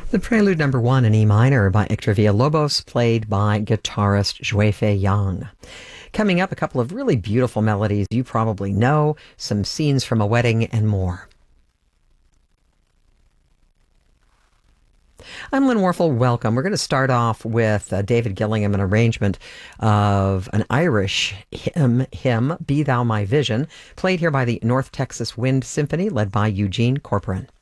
The Prelude number 1 in E minor by Hector Villalobos, played by guitarist Juefe Yang. Coming up, a couple of really beautiful melodies you probably know, some scenes from a wedding, and more. I'm Lynn Warfel. Welcome. We're going to start off with David Gillingham, an arrangement of an Irish hymn, Be Thou My Vision, played here by the North Texas Wind Symphony, led by Eugene Corcoran.